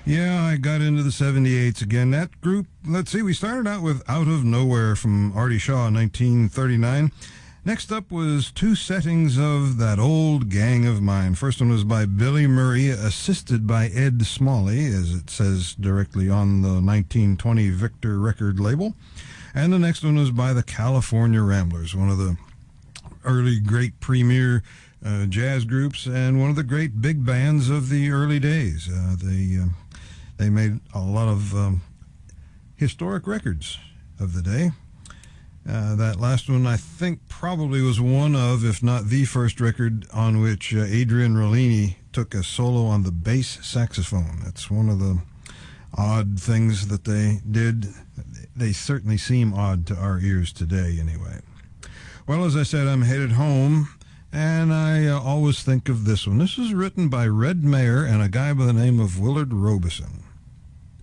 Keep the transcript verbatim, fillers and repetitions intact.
Yeah, I got into the seventy-eights again. That group, let's see, we started out with Out of Nowhere from Artie Shaw in nineteen thirty-nine. Next up was two settings of That Old Gang of Mine. First one was by Billy Murray, assisted by Ed Smalley, as it says directly on the nineteen twenty Victor record label. And the next one was by the California Ramblers, one of the early great premier uh, jazz groups and one of the great big bands of the early days. Uh, they, uh, they made a lot of um, historic records of the day. Uh, that last one, I think, probably was one of, if not the first record on which uh, Adrian Rollini took a solo on the bass saxophone. It's one of the odd things that they did. They certainly seem odd to our ears today, anyway. Well, as I said, I'm headed home, and I uh, always think of this one. This was written by Red Mayer and a guy by the name of Willard Robeson.